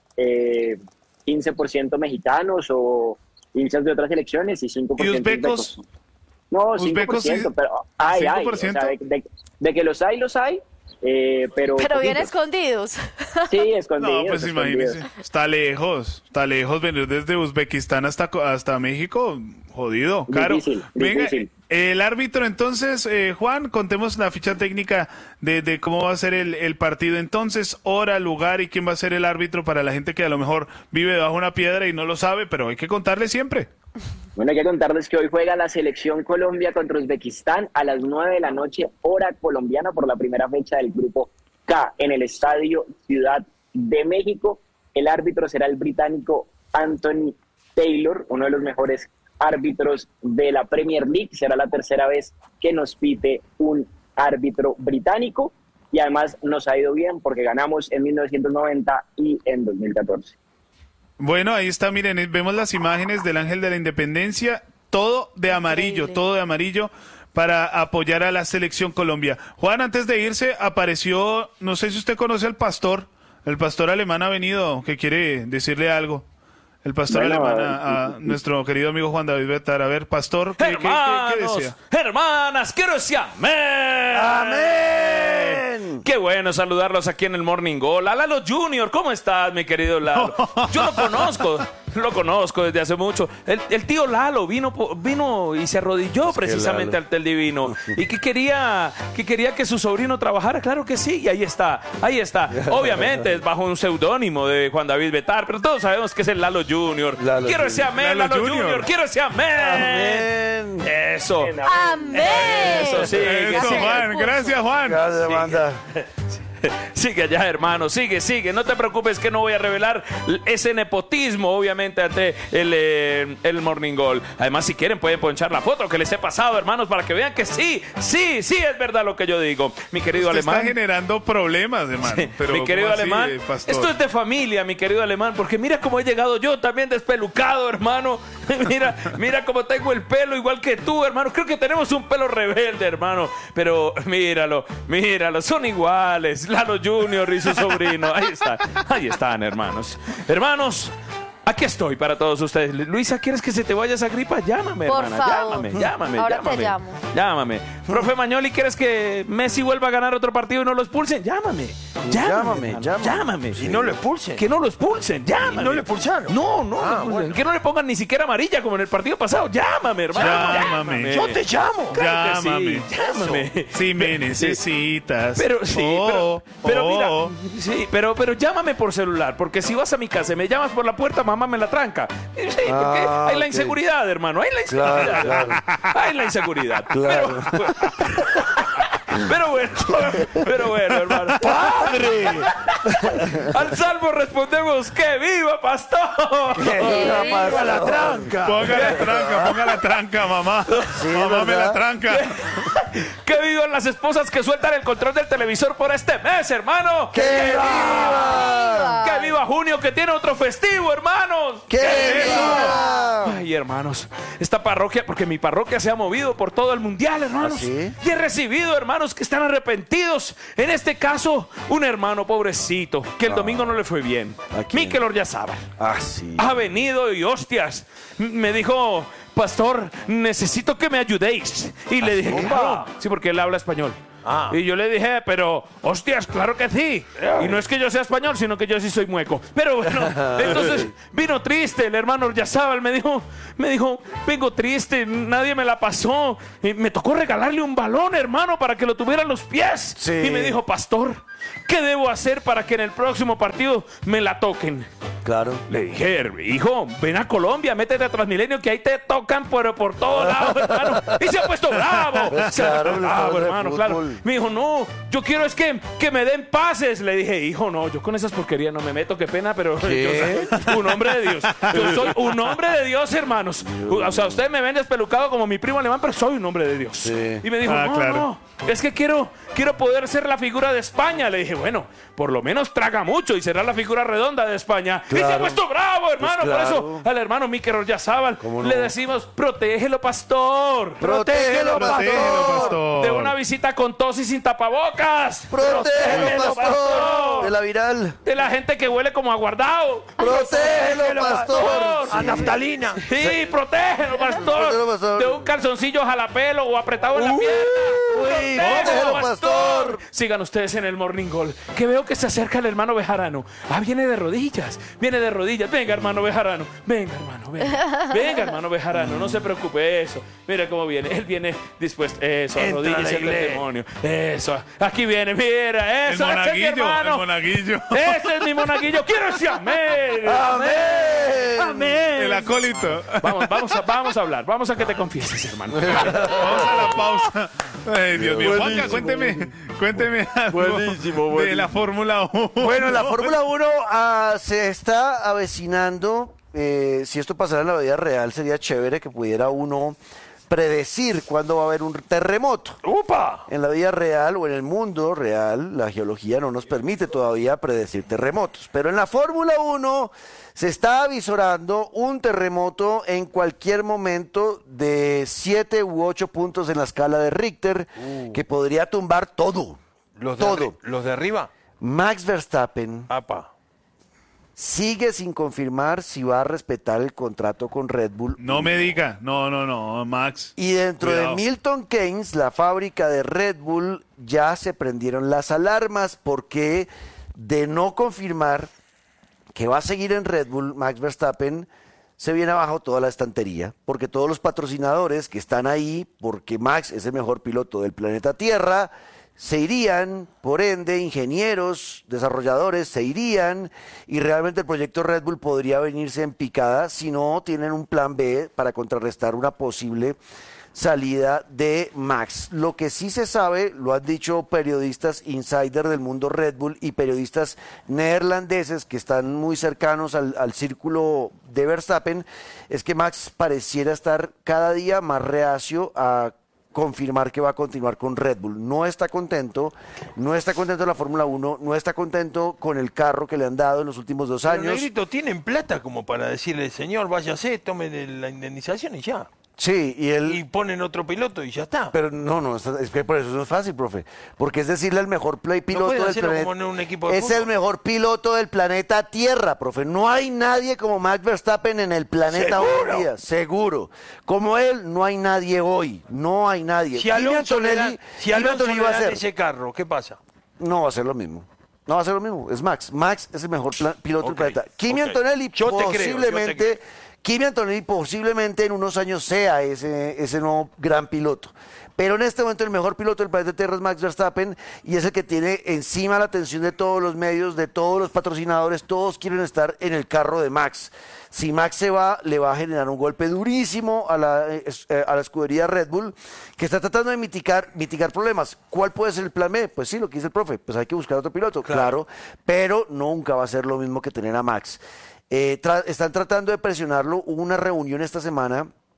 15% mexicanos o hinchas de otras selecciones y 5% ¿Y uzbecos? No, ¿Uzbecos 5%, sí? pero hay, 5%. o sea, de que los hay, pero bien poquitos. escondidos. Sí, escondidos. No, pues imagínese, está lejos venir desde Uzbekistán hasta México, jodido, caro. Venga, difícil. El árbitro entonces, Juan, contemos la ficha técnica de cómo va a ser el partido entonces, hora, lugar y quién va a ser el árbitro para la gente que a lo mejor vive debajo de una piedra y no lo sabe, pero hay que contarle siempre. Bueno, hay que contarles que hoy juega la Selección Colombia contra Uzbekistán a las 9 de la noche, hora colombiana, por la primera fecha del Grupo K en el Estadio Ciudad de México. El árbitro será el británico Anthony Taylor, uno de los mejores árbitros de la Premier League. Será la tercera vez que nos pite un árbitro británico y además nos ha ido bien porque ganamos en 1990 y en 2014. Bueno, ahí está, miren, vemos las imágenes del Ángel de la Independencia, todo de amarillo para apoyar a la Selección Colombia. Juan, antes de irse, apareció, no sé si usted conoce al pastor, el pastor alemán ha venido, que quiere decirle algo. El pastor alemán a nuestro querido amigo Juan David Betar. A ver, pastor, ¿qué decía? Hermanas, quiero decir amén. ¡Amén! Qué bueno saludarlos aquí en el Morning Goal. A Lalo Junior, ¿cómo estás, mi querido Lalo? Yo lo conozco desde hace mucho. El tío Lalo vino y se arrodilló precisamente ante el Divino. Y que quería que su sobrino trabajara. Claro que sí, y ahí está. Obviamente es bajo un seudónimo de Juan David Betar, pero todos sabemos que es el Lalo Junior. Quiero ese amén, Lalo Junior. Quiero ese amén. Eso. Amén. Eso, sí. Eso, Juan. Gracias, Juan. Gracias, Amanda. Sigue allá, hermano, sigue. No te preocupes que no voy a revelar ese nepotismo, obviamente, ante el Morning Goal. Además, si quieren, pueden ponchar la foto que les he pasado, hermanos, para que vean que sí, es verdad lo que yo digo. Mi querido alemán. Está generando problemas, hermano. Sí, pero mi querido alemán, pastor? esto es de familia, mi querido alemán, porque mira cómo he llegado yo también despelucado, hermano. Mira cómo tengo el pelo igual que tú, hermano. Creo que tenemos un pelo rebelde, hermano. Pero míralo, son iguales. Lalo Junior y su sobrino. Ahí están, hermanos. Hermanos, aquí estoy para todos ustedes. Luisa, ¿quieres que se te vaya esa gripa? Llámame, por hermana. favor. Llámame. Ahora te llamo. Llámame. Profe Mañoli, ¿quieres que Messi vuelva a ganar otro partido y no lo expulsen? Llámame. Y no lo expulsen. Que no lo expulsen. Llámame. ¿Y no lo expulsaron? No. Bueno. Que no le pongan ni siquiera amarilla como en el partido pasado. Llámame, hermano. Llámame. Yo te llamo. Claro Llámame. Llámame. Si me necesitas. Pero mira, llámame por celular, porque si vas a mi casa y me llamas por la puerta, mamá me la tranca. Sí, porque hay la inseguridad, hermano. Hay la inseguridad. Claro. Hay la inseguridad. Claro. Pero bueno, hermano. ¡Padre! Al salvo respondemos que viva, pastor. ¡Viva la tranca! Ponga la tranca, mamá. Sí, Mamá me la tranca. Que vivan las esposas que sueltan el control del televisor por este mes, hermano. ¡Que viva! Que viva junio. Transmilenio que tiene otro festivo, hermanos. ¡Qué lindo! Ay, hermanos, esta parroquia, porque mi parroquia se ha movido por todo el mundial, hermanos. ¿Ah, sí? Y he recibido, hermanos, que están arrepentidos. En este caso, un hermano pobrecito, que el domingo no le fue bien. Mikel Oryazábal. Ah, sí. Ha venido y hostias, me dijo, pastor, necesito que me ayudéis. Y le dije, claro. Sí, porque él habla español. Y yo le dije, pero, hostias, claro que sí. Y no es que yo sea español, sino que yo sí soy mueco. Pero bueno, entonces vino triste el hermano Oryazábal. Me dijo, vengo triste, nadie me la pasó. Y me tocó regalarle un balón, hermano, para que lo tuviera en los pies. Sí. Y me dijo, pastor, ¿qué debo hacer para que en el próximo partido me la toquen? Claro. Le dije, hijo, ven a Colombia, métete a Transmilenio, que ahí te tocan por todos lados, hermano. Y se ha puesto bravo. Pues Se ha claro, puesto bravo, el hermano, fútbol. claro. Me dijo, no, yo quiero es que me den pases. Le dije, hijo, no, yo con esas porquerías no me meto, qué pena, pero ¿Qué? yo soy un hombre de Dios. Yo soy un hombre de Dios, hermanos. O sea, ustedes me ven despelucado como mi primo alemán, pero soy un hombre de Dios. Sí. Y me dijo, claro. no, es que quiero poder ser la figura de España. Le dije, bueno, por lo menos traga mucho y será la figura redonda de España. Y se ha puesto bravo, hermano. Pues claro. Por eso al hermano Mikel Oryazábal le decimos, protégelo, pastor. Protégelo, pastor. De una visita con tos y sin tapabocas. Protégelo, pastor. De la viral. De la gente que huele como aguardado. Protégelo, pastor. A naftalina. Sí, protégelo, pastor. Protégelo, pastor. De un calzoncillo jalapelo o apretado en la pierna. Uy, protégelo, pastor. Sigan ustedes en el Morning Gol, que veo que se acerca el hermano Bejarano. Viene de rodillas, viene de rodillas. Venga, hermano Bejarano. Venga, hermano, venga. Venga, hermano Bejarano, no se preocupe eso. Mira cómo viene, él viene dispuesto. Eso, Entra rodillas la el iglesia. demonio. Eso, aquí viene, mira, El eso. Ese es mi monaguillo, hermano. el monaguillo. Ese es mi monaguillo. Quiero ese amén. Amén. Amén. El acólito. Vamos a hablar. Vamos a que te confieses, hermano. Vamos a la pausa. Ay, Dios mío. Juanca, cuénteme algo Buenísimo. de la Fórmula 1. Bueno, la Fórmula 1 se está avecinando. Si esto pasara en la vida real, sería chévere que pudiera uno predecir cuándo va a haber un terremoto. ¡Upa! En la vida real o en el mundo real, la geología no nos permite todavía predecir terremotos. Pero en la Fórmula 1 se está avisorando un terremoto en cualquier momento de 7 u 8 puntos en la escala de Richter que podría tumbar todo. ¿Los de arriba? Max Verstappen Apa. sigue sin confirmar si va a respetar el contrato con Red Bull. No me diga. No, Max. Y dentro Cuidado. de Milton Keynes, la fábrica de Red Bull, ya se prendieron las alarmas porque de no confirmar que va a seguir en Red Bull, Max Verstappen se viene abajo toda la estantería, porque todos los patrocinadores que están ahí, porque Max es el mejor piloto del planeta Tierra, se irían, por ende, ingenieros, desarrolladores se irían y realmente el proyecto Red Bull podría venirse en picada si no tienen un plan B para contrarrestar una posible salida de Max. Lo que sí se sabe, lo han dicho periodistas insider del mundo Red Bull y periodistas neerlandeses que están muy cercanos al círculo de Verstappen, es que Max pareciera estar cada día más reacio a confirmar que va a continuar con Red Bull. No está contento en la Fórmula 1, no está contento con el carro que le han dado en los últimos 2 Pero, años. Negrito, tienen plata como para decirle, señor, váyase, tome la indemnización y ya. Sí, Y ponen otro piloto y ya está. Pero no, es que por eso no es fácil, profe. Porque es decirle al mejor piloto pueden del hacerlo planeta. como en un equipo de Es fútbol. el mejor piloto del planeta Tierra, profe. No hay nadie como Max Verstappen en el planeta hoy en día. Seguro. Como él, no hay nadie hoy. No hay nadie. Si Alonso le dan va a ser. ese carro, ¿qué pasa? No va a ser lo mismo. No va a ser lo mismo. Es Max. Max es el mejor piloto del planeta. Kimi Antonelli Yo te creo. Kimi Antonelli posiblemente en unos años sea ese nuevo gran piloto. Pero en este momento el mejor piloto del planeta Tierra es Max Verstappen y es el que tiene encima la atención de todos los medios, de todos los patrocinadores. Todos quieren estar en el carro de Max. Si Max se va, le va a generar un golpe durísimo a la escudería Red Bull, que está tratando de mitigar problemas. ¿Cuál puede ser el plan B? Pues sí, lo que dice el profe, pues hay que buscar otro piloto, claro, pero nunca va a ser lo mismo que tener a Max. Están tratando de presionarlo. Hubo una reunión esta semana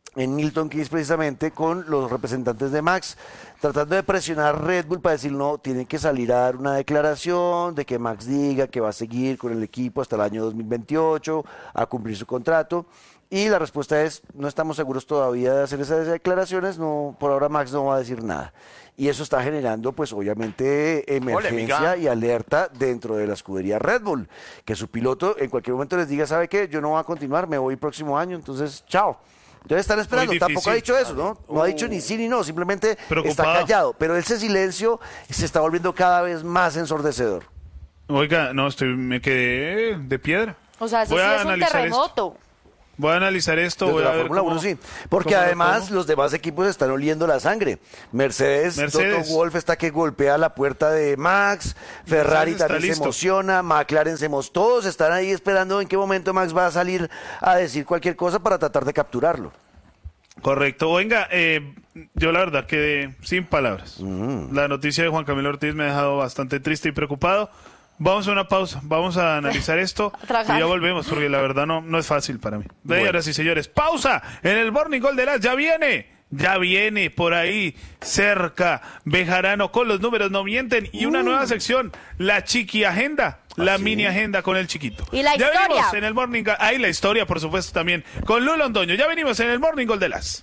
en Milton Keynes precisamente con los representantes de Max, tratando de presionar a Red Bull para decir no, tienen que salir a dar una declaración de que Max diga que va a seguir con el equipo hasta el año 2028, a cumplir su contrato. Y la respuesta es, no estamos seguros todavía de hacer esas declaraciones, no, por ahora Max no va a decir nada. Y eso está generando, pues obviamente, emergencia Polémica. y alerta dentro de la escudería Red Bull. Que su piloto en cualquier momento les diga, ¿sabe qué? Yo no voy a continuar, me voy el próximo año, entonces, chao. Entonces están esperando, tampoco ha dicho eso, ¿no? No ha dicho ni sí ni no, simplemente está callado. Pero ese silencio se está volviendo cada vez más ensordecedor. Oiga, no, me quedé de piedra. O sea, eso sí es un terremoto. Voy a analizar esto, Desde voy a la ver Fórmula 1 sí, porque además los demás equipos están oliendo la sangre. Mercedes. Toto Wolff está que golpea la puerta de Max, Ferrari también se emociona, McLaren todos están ahí esperando en qué momento Max va a salir a decir cualquier cosa para tratar de capturarlo. Correcto. Venga, yo la verdad quedé sin palabras. La noticia de Juan Camilo Ortiz me ha dejado bastante triste y preocupado. Vamos a una pausa, vamos a analizar esto y ya volvemos, porque la verdad no es fácil para mí. Señoras y señores, pausa en el Morning Gol de las, ya viene por ahí cerca Bejarano con los números no mienten y una nueva sección, la Chiqui Agenda, la mini agenda con el chiquito. Y la historia. Ya venimos en el Morning Gol, ahí la historia por supuesto también con Lulo Londoño, ya venimos en el Morning Gol de las.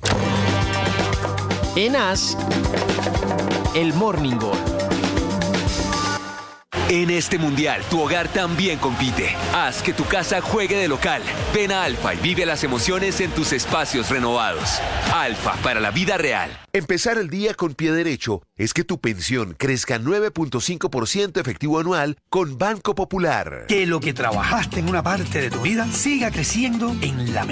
En AS, el Morning Gol. En este mundial, tu hogar también compite. Haz que tu casa juegue de local. Ven a Alfa y vive las emociones en tus espacios renovados. Alfa, para la vida real. Empezar el día con pie derecho es que tu pensión crezca 9.5% efectivo anual con Banco Popular. Que lo que trabajaste en una parte de tu vida siga creciendo en la